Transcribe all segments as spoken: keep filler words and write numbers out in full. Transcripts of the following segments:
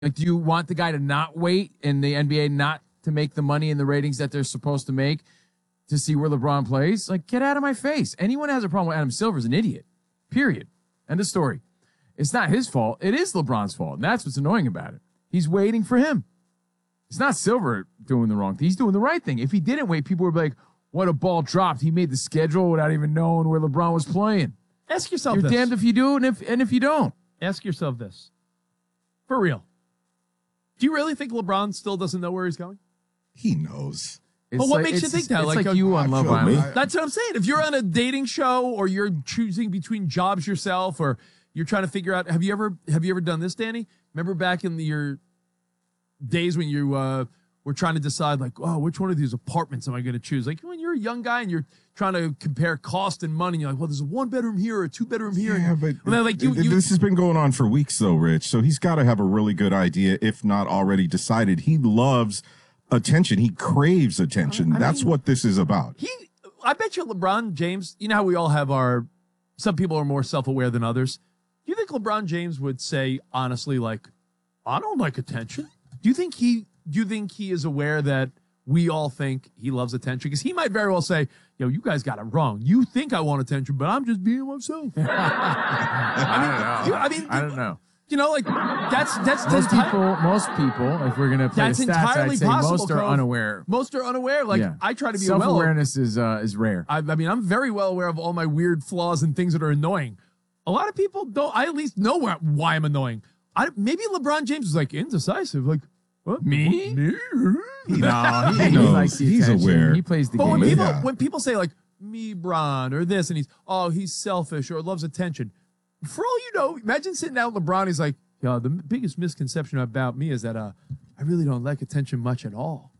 Like, do you want the guy to not wait and the N B A not to make the money and the ratings that they're supposed to make to see where LeBron plays? Like, get out of my face. Anyone who has a problem with Adam Silver is an idiot. Period. End of story. It's not his fault. It is LeBron's fault, and that's what's annoying about it. He's waiting for him. It's not Silver doing the wrong thing. He's doing the right thing. If he didn't wait, people would be like, what a ball dropped. He made the schedule without even knowing where LeBron was playing. Ask yourself You're this. damned if you do and if, and if you don't. Ask yourself this. For real. Do you really think LeBron still doesn't know where he's going? He knows. But what like, makes you think that? It's Like like, a- you on Love feel me. Island. That's what I'm saying. If you're on a dating show or you're choosing between jobs yourself or you're trying to figure out, have you ever have you ever done this, Danny? Remember back in the, your days when you uh, were trying to decide, like, oh, which one of these apartments am I going to choose? Like when you're a young guy and you're trying to compare cost and money, and you're like, well, there's a one bedroom here or a two bedroom here. Yeah, but and then, like you, th- you, this has been going on for weeks, though, Rich. So he's got to have a really good idea, if not already decided. He loves attention. He craves attention. I That's mean, what this is about. he, I bet you LeBron James, you know how we all have our, some people are more self-aware than others. Do you think LeBron James would say, honestly, like, I don't like attention? Do you think he, do you think he is aware that we all think he loves attention? Because he might very well say, yo, you guys got it wrong. You think I want attention, but I'm just being myself. I mean, I don't know. you- I mean, I don't know. You know, like, that's, that's, Most enti- people, most people, if we're going to play That's the stats, entirely I'd say possible, most are Cove. unaware. Most are unaware. Like, Yeah. I try to be well. Self-awareness is, uh, is rare. I, I mean, I'm very well aware of all my weird flaws and things that are annoying. A lot of people don't. I at least know why, why I'm annoying. I, maybe LeBron James is like indecisive. Like, what? Me? Me? No, he, He knows. likes the He's attention. aware. He plays the But game. when people Yeah. when people say like me, Bron, or this, and he's oh he's selfish or loves attention. For all you know, imagine sitting down with LeBron. He's like, yo, the m- biggest misconception about me is that uh, I really don't like attention much at all.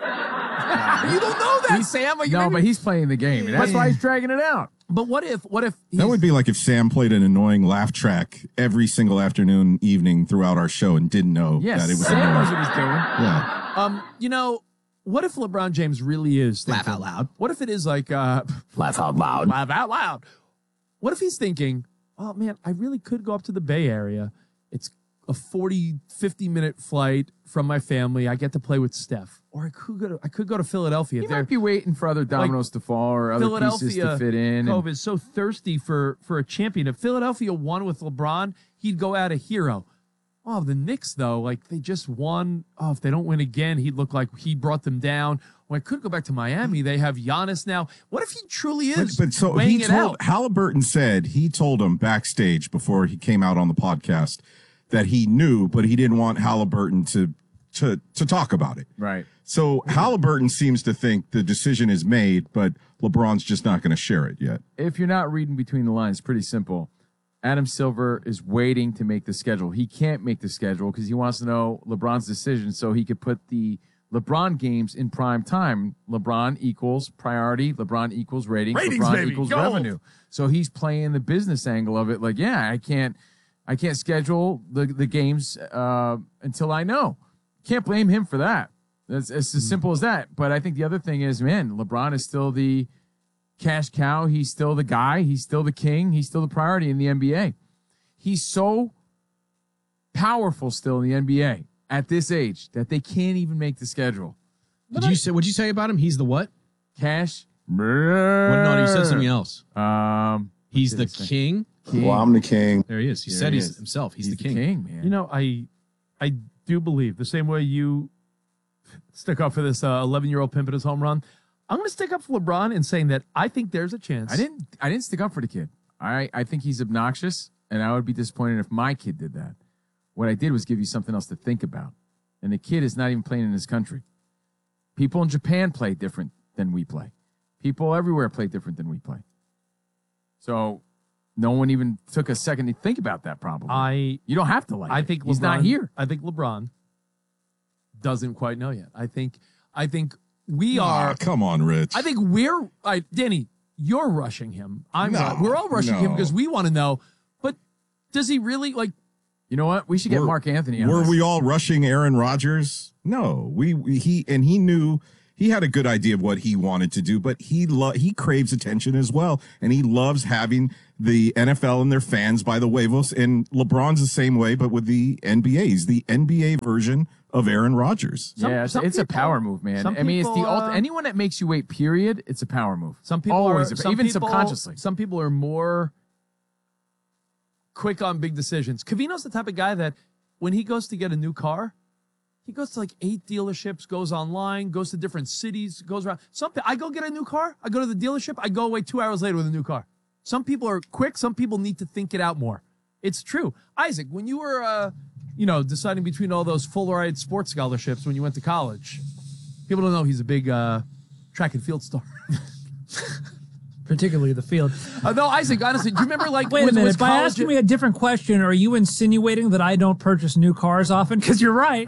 You don't know that, Sam. Like, no, maybe- but he's playing the game, and that's why he's dragging it out. but what if what if he's, That would be like if Sam played an annoying laugh track every single afternoon, evening throughout our show and didn't know Yes, that it was Sam annoying. knows what he's doing. Yeah. Um, you know, what if LeBron James really is thinking, Laugh out loud. What if it is like uh Laugh out loud. laugh out loud? What if he's thinking, oh man, I really could go up to the Bay Area. It's a forty, fifty minute flight from my family. I get to play with Steph. Or I could go to I could go to Philadelphia. He There- might be waiting for other dominoes to fall or other pieces Philadelphia to fit in. Cove And is so thirsty for for a champion. If Philadelphia won with LeBron, he'd go out a hero. Oh, the Knicks though, like they just won. Oh, if they don't win again, he'd look like he brought them down. Well, I could go back to Miami. They have Giannis now. What if he truly But, is? but so weighing he it told out? Halliburton said he told him backstage before he came out on the podcast that he knew, but he didn't want Halliburton to to to talk about it. right. So Halliburton seems to think the decision is made, but LeBron's just not going to share it yet. If you're not reading between the lines, pretty simple. Adam Silver is waiting to make the schedule. He can't make the schedule because he wants to know LeBron's decision so he could put the LeBron games in prime time. LeBron equals priority. LeBron equals ratings. Ratings, LeBron baby. equals Gold. revenue. So he's playing the business angle of it. Like, yeah, I can't, I can't schedule the the games uh, until I know. Can't blame him for that. It's, it's as simple as that. But I think the other thing is, man, LeBron is still the cash cow. He's still the guy. He's still the king. He's still the priority in the N B A. He's so powerful still in the N B A at this age that they can't even make the schedule. Did you say? What'd you say about him? He's the what? Cash. What? No, you said something else. Um, He's the did he say? king. king. Well, I'm the king. There he is. He There said he he's is. himself. He's, He's the king. man. You know, I I do believe the same way you stick up for this eleven-year-old pimp at his home run. I'm going to stick up for LeBron in saying that I think there's a chance. I didn't. I didn't stick up for the kid. I I think he's obnoxious, and I would be disappointed if my kid did that. What I did was give you something else to think about, and the kid is not even playing in his country. People in Japan play different than we play. People everywhere play different than we play. So, no one even took a second to think about that. Probably, I you don't have to like. I it. think he's LeBron, not here. I think LeBron doesn't quite know yet. I think I think we Ah, are. come on, Rich. I think we're. I, Danny, you're rushing him. I'm. No, not. We're all rushing him no. because we want to know. But does he really like? You know what? We should get Were- Mark Anthony on Were this. we all rushing Aaron Rodgers? No, we, we he and he knew he had a good idea of what he wanted to do, but he lo- he craves attention as well, and he loves having the N F L and their fans by the huevos. And LeBron's the same way, but with the N B A. He's the N B A version of Aaron Rodgers. Some- yeah, it's, some it's a people- power move, man. some I mean, it's the people, ult- uh, anyone that makes you wait. Period. It's a power move. Some people always, are, a- some even people- subconsciously. Some people are more quick on big decisions. Covino's the type of guy that when he goes to get a new car, he goes to like eight dealerships, goes online, goes to different cities, goes around. Some I go get a new car, I go to the dealership, I go away two hours later with a new car. Some people are quick. Some people need to think it out more. It's true. Isaac, when you were, uh, you know, deciding between all those full-ride sports scholarships when you went to college, people don't know he's a big uh, track and field star. Particularly the field. Uh, no, Isaac, honestly, do you remember like Wait a was, minute. was By college- asking me a different question, are you insinuating that I don't purchase new cars often? Because you're right.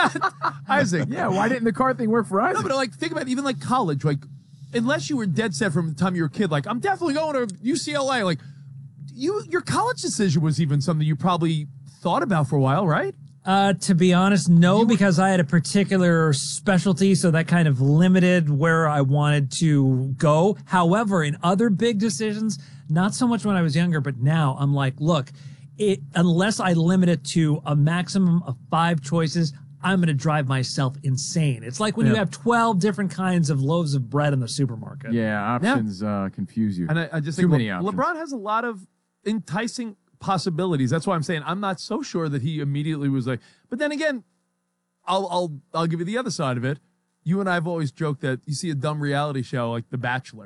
Isaac? Yeah, why didn't the car thing work for Isaac? No, but like think about it, even like college, like unless you were dead set from the time you were a kid, like I'm definitely going to U C L A. Like you, your college decision was even something you probably thought about for a while, right? Uh, to be honest, no, because I had a particular specialty, so that kind of limited where I wanted to go. However, in other big decisions, not so much when I was younger, but now I'm like, look, it, unless I limit it to a maximum of five choices, I'm going to drive myself insane. It's like when you Yeah. have twelve different kinds of loaves of bread in the supermarket. yeah, options uh, confuse you. And I, I just Too think many Le- options. LeBron has a lot of enticing possibilities. That's why I'm saying I'm not so sure that he immediately was like. But then again, I'll I'll I'll give you the other side of it. You and I have always joked that you see a dumb reality show like The Bachelor,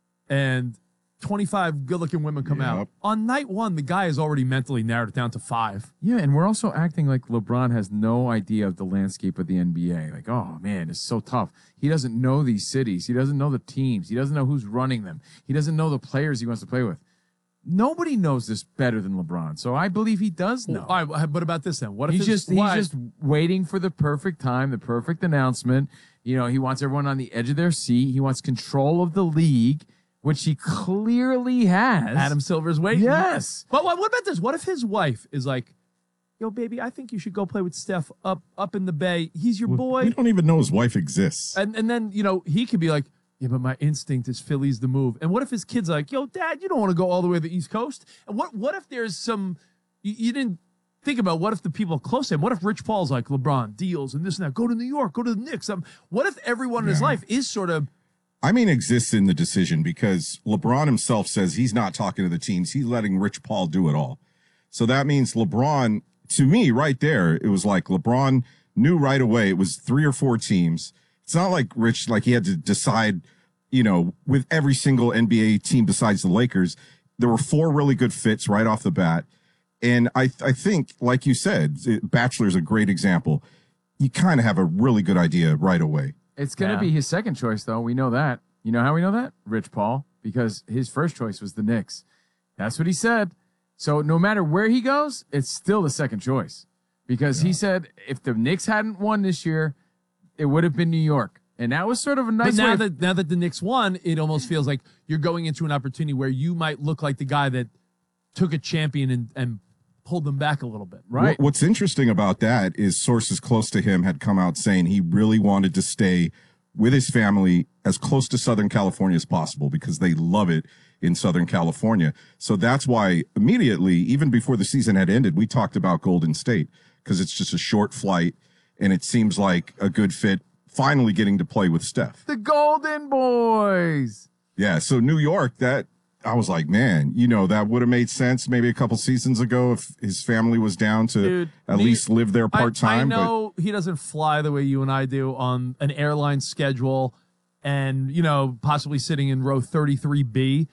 and twenty-five good-looking women come out Yep. on night one. The guy has already mentally narrowed it down to five. Yeah, and we're also acting like LeBron has no idea of the landscape of the N B A. Like, oh man, it's so tough. He doesn't know these cities. He doesn't know the teams. He doesn't know who's running them. He doesn't know the players he wants to play with. Nobody knows this better than LeBron. So I believe he does know. All right, what about this then? What if He's it's- just he's why- just waiting for the perfect time, the perfect announcement. You know, he wants everyone on the edge of their seat. He wants control of the league, which he clearly has. Adam Silver's waiting? Yes. But what, what about this? What if his wife is like, "Yo, baby, I think you should go play with Steph up up in the Bay. He's your boy." We don't even know his wife exists. And and then, you know, he could be like, "Yeah, but my instinct is Philly's the move." And what if his kid's like, "Yo, Dad, you don't want to go all the way to the East Coast?" And what what if there's some you, you didn't think about what if the people close to him? What if Rich Paul's like LeBron deals and this and that? Go to New York, go to the Knicks. Um, what if everyone in his Yeah. life is sort of I mean, exists in the decision because LeBron himself says he's not talking to the teams. He's letting Rich Paul do it all. So that means LeBron, to me, right there, it was like LeBron knew right away it was three or four teams. It's not like Rich, like he had to decide, you know, with every single N B A team besides the Lakers. There were four really good fits right off the bat. And I, I think, like you said, it- Bachelor's a great example. You kind of have a really good idea right away. It's going to Yeah. be his second choice, though. We know that. You know how we know that? Rich Paul, because his first choice was the Knicks. That's what he said. So no matter where he goes, it's still the second choice because he said if the Knicks hadn't won this year, it would have been New York. And that was sort of a nice But now way. that now that the Knicks won, it almost feels like you're going into an opportunity where you might look like the guy that took a champion and, and pulled them back a little bit. right. What- What's interesting about that is sources close to him had come out saying he really wanted to stay with his family as close to Southern California as possible because they love it in Southern California. So that's why immediately, even before the season had ended, we talked about Golden State because it's just a short flight and it seems like a good fit finally getting to play with Steph. The Golden Boys. Yeah. So New York, that I was like, man, you know, that would have made sense maybe a couple seasons ago if his family was down to Dude, at me- least live there I- part time. I, know he doesn't fly the way you and I do on an airline schedule and, you know, possibly sitting in row thirty-three B.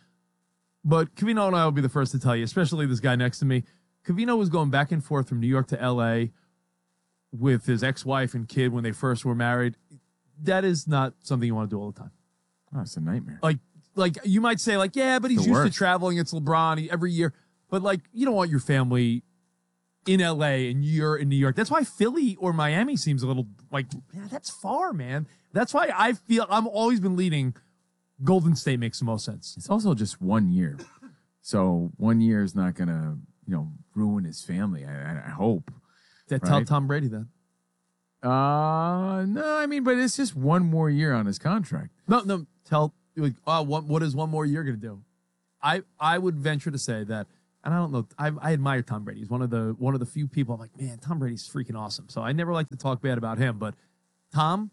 But Covino and I will be the first to tell you, especially this guy next to me. Covino was going back and forth from New York to L A with his ex-wife and kid when they first were married. That is not something you want to do all the time. Oh, it's a nightmare. Like, like you might say, like, yeah, but he's The used to worst. traveling. It's LeBron he- every year. But, like, you don't want your family in L A and you're in New York. That's why Philly or Miami seems a little like, yeah, that's far, man. That's why I feel I'm always been leading Golden State makes the most sense. It's also just one year. So one year is not going to, you know, ruin his family. I, I, I hope. That tell Right. Tom Brady that. Uh, no, I mean, but it's just one more year on his contract. No, no. Tell like, uh, what what is one more year going to do? I I would venture to say that, and I don't know. I, I admire Tom Brady. He's one of the one of the few people I'm like, man, Tom Brady's freaking awesome. So I never like to talk bad about him, but Tom,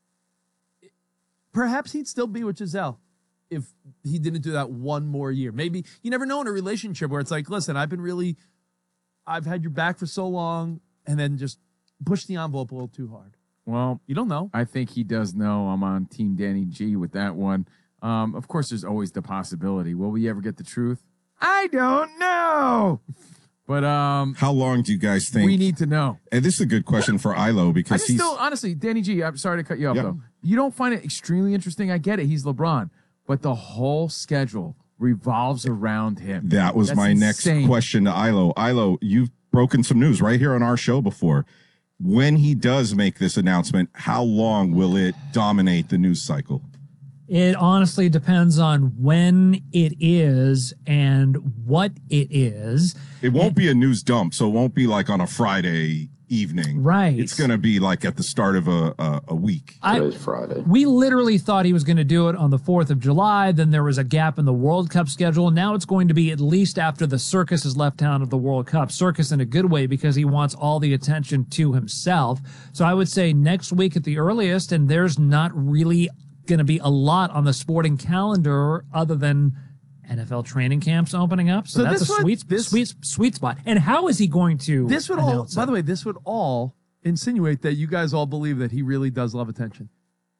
perhaps he'd still be with Giselle if he didn't do that one more year. Maybe you never know in a relationship where it's like, listen, I've been really, I've had your back for so long, and then just push the envelope a little too hard. Well, You don't know. I think he does know I'm on Team Danny G with that one. Um, of course, there's always the possibility. Will we ever get the truth? I don't know. But um, How long do you guys think? we need to know. and this is a good question for Ilo I because just he's still, honestly, Danny G, I'm sorry to cut you off, Yeah. though. You don't find it extremely interesting. I get it. He's LeBron. But the whole schedule revolves around him. that was That's my insane. next question to Ilo. Ilo, you've broken some news right here on our show before. When he does make this announcement, how long will it dominate the news cycle? It honestly depends on when it is and what it is. It won't be a news dump, so it won't be like on a Friday evening. Right. It's going to be like at the start of a a, a week. I, Today's Friday. we literally thought he was going to do it on the fourth of July. Then there was a gap in the World Cup schedule. Now it's going to be at least after the circus has left town of the World Cup. Circus in a good way because he wants all the attention to himself. So I would say next week at the earliest, and there's not really going to be a lot on the sporting calendar other than N F L training camps opening up. So, So that's this a would- sweet, this- sweet, sweet spot. And how is he going to This would all, announce by it? the way, this would all insinuate that you guys all believe that he really does love attention.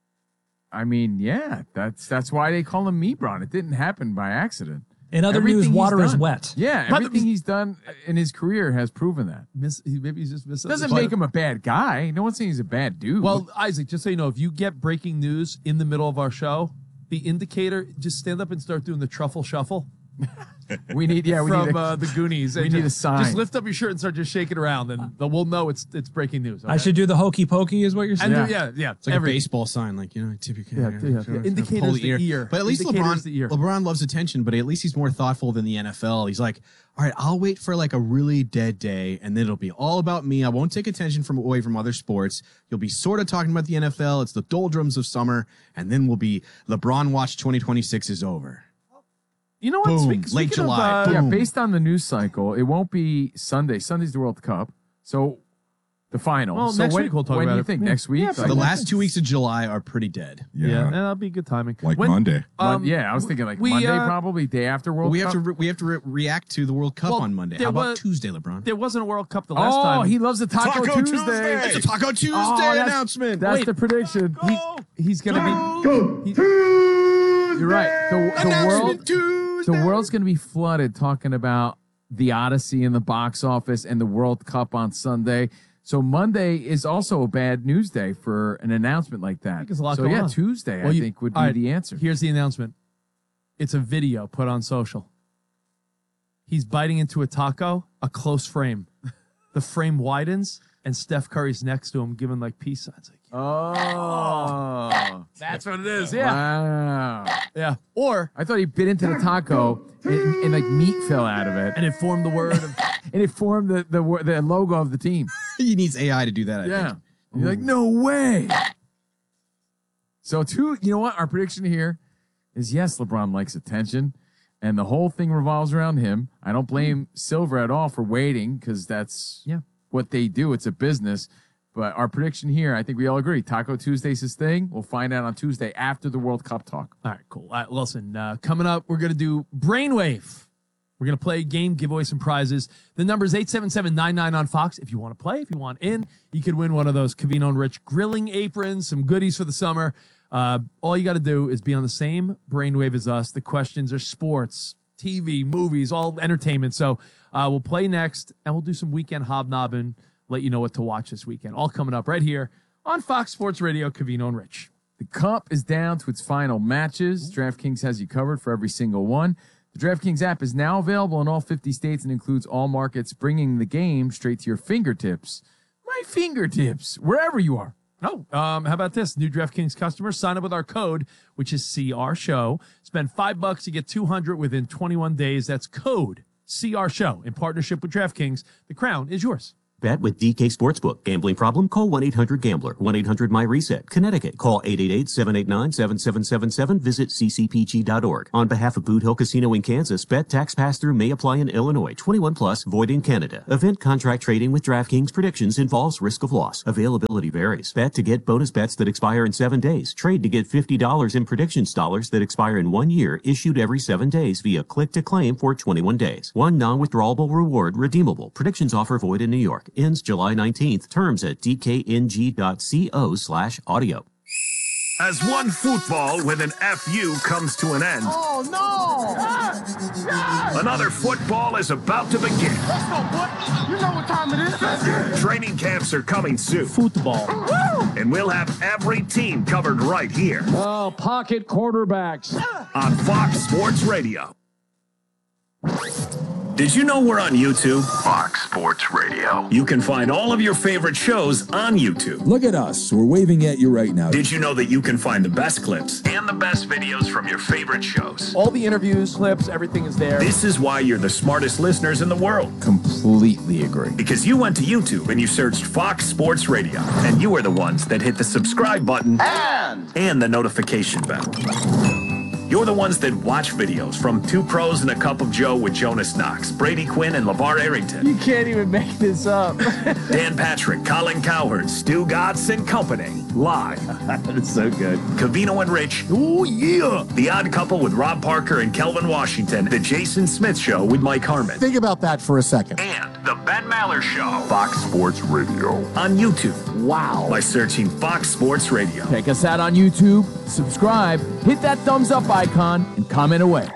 I mean, yeah, that's that's why they call him Mebron. It didn't happen by accident. In other Everything news, he's water is done- wet. Yeah, But- everything he's done in his career has proven that. Miss, he, maybe he's just missing. Doesn't make him a bad guy. No one's saying he's a bad dude. Well, Isaac, just so you know, if you get breaking news in the middle of our show, the indicator, just stand up and start doing the truffle shuffle. we need yeah we from need a, uh, the Goonies. we And need a just, sign. Just lift up your shirt and start just shaking around, and then we'll know it's it's breaking news. I okay? should do the hokey pokey, is what you're saying? And Yeah. yeah, yeah. It's like every- a baseball sign, like, you know, tip your Yeah, yeah, yeah. Indicator's pull the ear. But at least Indicator's LeBron, the ear. LeBron loves attention, but at least he's more thoughtful than the N F L. He's like, all right, I'll wait for like a really dead day, and then it'll be all about me. I won't take attention from away from other sports. You'll be sort of talking about the N F L. It's the doldrums of summer, and then we'll be LeBron Watch twenty twenty-six is over. You know what? Boom. Speak- Late speaking July. Of, uh, yeah, Boom. based on the news cycle, it won't be Sunday. Sunday's the World Cup, so the final. Well, so next when, week we'll talk when about do you it. think Yeah. next week? Yeah, Like, The last two weeks of July are pretty dead. yeah, Yeah, and that'll be good timing. like When- Monday. Mon- um, yeah, I was thinking like we, Monday, uh, probably day after World But we Cup. have to re- we have to re- react to the World Cup Well, on Monday. there How about was- Tuesday, LeBron? There wasn't a World Cup the last oh, time. he loves the Taco, Taco Tuesday. Tuesday! It's a Taco Tuesday Oh, that's- announcement. That's Wait. the prediction. He's, he's gonna be. he- You're right. The, the Announcement world, Tuesday. the world's going to be flooded talking about the Odyssey in the box office and the World Cup on Sunday. So Monday is also a bad news day for an announcement like that. there's a lot so going yeah, on. Tuesday Well, I you- think would be all right, the answer. Here's the announcement. It's a video put on social. He's biting into a taco, a close frame. The frame widens, and Steph Curry's next to him, giving like peace signs. Like, Oh, that's what it is. Yeah, wow. yeah. Or I thought he bit into the taco and, and like meat fell out of it, and it formed the word of. and it formed the the, wo- the logo of the team. He needs A I to do that. I Yeah. think. And you're like, no way. So, two, you know what? Our prediction here is yes, LeBron likes attention, and the whole thing revolves around him. I don't blame Silver at all for waiting because that's Yeah. what they do. It's a business. But our prediction here, I think we all agree. Taco Tuesday's his thing. We'll find out on Tuesday after the World Cup talk. All right, cool. All right, listen, uh, coming up, we're going to do Brainwave. We're going to play a game, give away some prizes. The number is eight seven seven nine nine on Fox. If you want to play, if you want in, you could win one of those Cavino and Rich grilling aprons, some goodies for the summer. Uh, all you got to do is be on the same brainwave as us. The questions are sports, T V, movies, all entertainment. So uh, we'll play next, and we'll do some weekend hobnobbing, let you know what to watch this weekend. All coming up right here on Fox Sports Radio, Cavino and Rich. The Cup is down to its final matches. DraftKings has you covered for every single one. The DraftKings app is now available in all fifty states and includes all markets, bringing the game straight to your fingertips. My fingertips, wherever you are. Oh, um, how about this? New DraftKings customers sign up with our code, which is C R Show. Spend five bucks, you get two hundred within twenty-one days. That's code C R Show in partnership with DraftKings. The crown is yours. Bet with D K Sportsbook. Gambling problem? Call one eight hundred gambler. one eight hundred my reset. Connecticut. Call eight eight eight, seven eight nine, seven seven seven seven. Visit c c p g dot org. On behalf of Boot Hill Casino in Kansas, bet tax pass-through may apply in Illinois. twenty-one plus, void in Canada. Event contract trading with DraftKings predictions involves risk of loss. Availability varies. Bet to get bonus bets that expire in seven days. Trade to get fifty dollars in predictions dollars that expire in one year, issued every seven days via click to claim for twenty-one days. One non-withdrawable reward redeemable. Predictions offer void in New York. Ends July nineteenth. Terms at d k n g dot co slash audio. As one football with an F U comes to an end. Oh, no! Yes! Yes! Another football is about to begin. Let's go, boy! You know what time it is. Let's get it. Training camps are coming soon. Football. Woo! And we'll have every team covered right here. Oh, pocket quarterbacks. On Fox Sports Radio. Did you know we're on YouTube? Fox Sports Radio. You can find all of your favorite shows on YouTube. Look at us. We're waving at you right now. Did you know that you can find the best clips and the best videos from your favorite shows? All the interviews, clips, everything is there. This is why you're the smartest listeners in the world. Completely agree. Because you went to YouTube and you searched Fox Sports Radio. And you are the ones that hit the subscribe button And, and the notification bell. You're the ones that watch videos from Two Pros and a Cup of Joe with Jonas Knox, Brady Quinn, and LeVar Arrington. You can't even make this up. Dan Patrick, Colin Cowherd, Stu Gatz, and company. Live. That's so good. Cavino and Rich. Oh, yeah. The Odd Couple with Rob Parker and Kelvin Washington. The Jason Smith Show with Mike Harmon. Think about that for a second. And The Ben Maller Show. Fox Sports Radio. On YouTube. Wow. By searching Fox Sports Radio. Check us out on YouTube. Subscribe. Hit that thumbs up icon and comment away.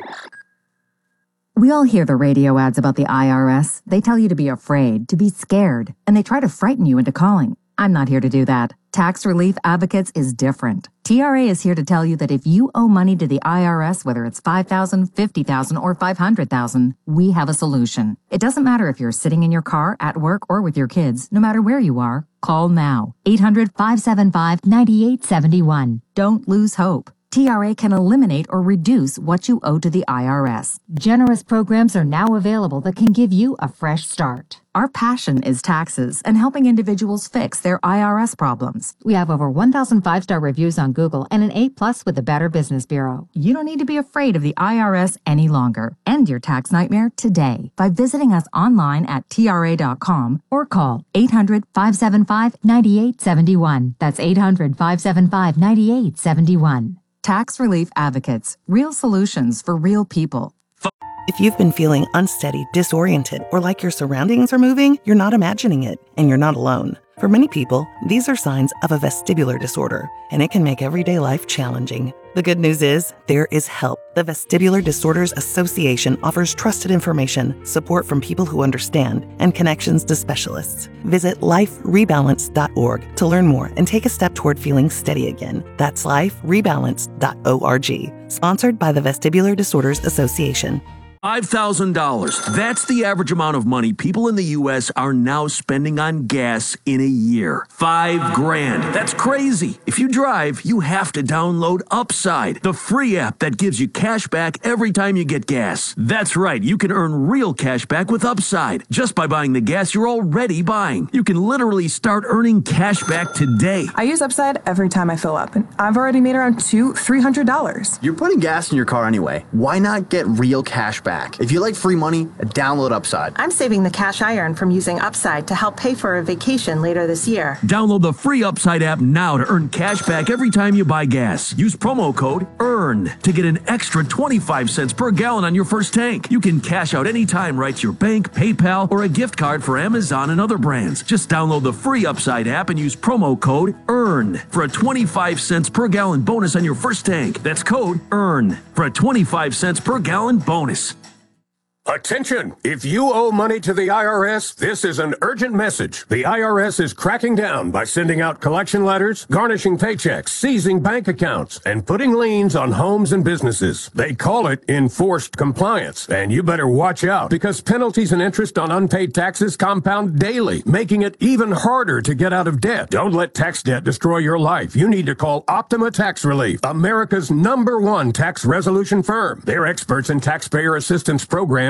We all hear the radio ads about the I R S. They tell you to be afraid, to be scared, and they try to frighten you into calling. I'm not here to do that. Tax Relief Advocates is different. T R A is here to tell you that if you owe money to the I R S, whether it's five thousand dollars, fifty thousand dollars, or five hundred thousand dollars, we have a solution. It doesn't matter if you're sitting in your car, at work, or with your kids. No matter where you are, call now. eight hundred, five seven five, nine eight seven one. Don't lose hope. T R A can eliminate or reduce what you owe to the I R S. Generous programs are now available that can give you a fresh start. Our passion is taxes and helping individuals fix their I R S problems. We have over one thousand five-star reviews on Google and an A plus with the Better Business Bureau. You don't need to be afraid of the I R S any longer. End your tax nightmare today by visiting us online at T R A dot com or call eight hundred, five seven five, nine eight seven one. That's eight hundred, five seven five, nine eight seven one. Tax Relief Advocates. Real solutions for real people. If you've been feeling unsteady, disoriented, or like your surroundings are moving, you're not imagining it, and you're not alone. For many people, these are signs of a vestibular disorder, and it can make everyday life challenging. The good news is, there is help. The Vestibular Disorders Association offers trusted information, support from people who understand, and connections to specialists. Visit life rebalance dot org to learn more and take a step toward feeling steady again. That's life rebalance dot org. Sponsored by the Vestibular Disorders Association. five thousand dollars. That's the average amount of money people in the U S are now spending on gas in a year. Five grand. That's crazy. If you drive, you have to download Upside, the free app that gives you cash back every time you get gas. That's right. You can earn real cash back with Upside just by buying the gas you're already buying. You can literally start earning cash back today. I use Upside every time I fill up, and I've already made around two, three hundred dollars. You're putting gas in your car anyway. Why not get real cash back? If you like free money, download Upside. I'm saving the cash I earn from using Upside to help pay for a vacation later this year. Download the free Upside app now to earn cash back every time you buy gas. Use promo code EARN to get an extra twenty-five cents per gallon on your first tank. You can cash out anytime right to your bank, PayPal, or a gift card for Amazon and other brands. Just download the free Upside app and use promo code EARN for a twenty-five cents per gallon bonus on your first tank. That's code EARN for a twenty-five cents per gallon bonus. Attention! If you owe money to the I R S, this is an urgent message. The I R S is cracking down by sending out collection letters, garnishing paychecks, seizing bank accounts, and putting liens on homes and businesses. They call it enforced compliance, and you better watch out because penalties and interest on unpaid taxes compound daily, making it even harder to get out of debt. Don't let tax debt destroy your life. You need to call Optima Tax Relief, America's number one tax resolution firm. They're experts in taxpayer assistance programs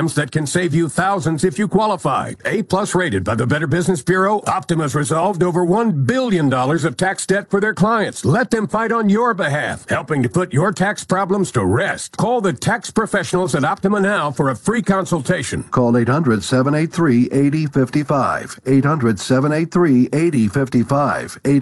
programs that can save you thousands if you qualify. A-plus rated by the Better Business Bureau, Optima's resolved over one billion dollars of tax debt for their clients. Let them fight on your behalf, helping to put your tax problems to rest. Call the tax professionals at Optima now for a free consultation. Call eight hundred, seven eight three, eight zero five five. eight hundred, seven eight three, eight zero five five.